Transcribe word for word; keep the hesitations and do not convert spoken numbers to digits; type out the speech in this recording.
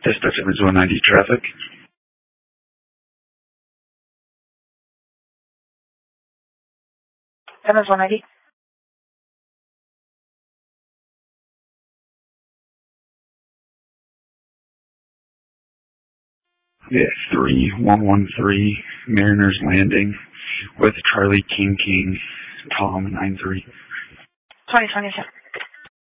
Dispatch Evans one ninety traffic. Evans one ninety. Yeah, three one one three Mariners Landing with Charlie King King Tom nine three. twenty twenty-seven.